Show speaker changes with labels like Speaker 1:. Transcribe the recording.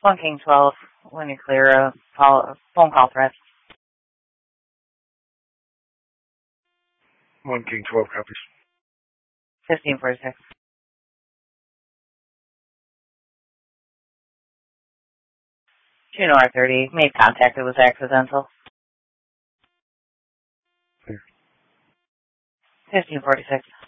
Speaker 1: 1 King 12, when you clear a phone call threat.
Speaker 2: 1 King 12 copies.
Speaker 1: 1546. Juno R30, made contact, it was accidental. 1546.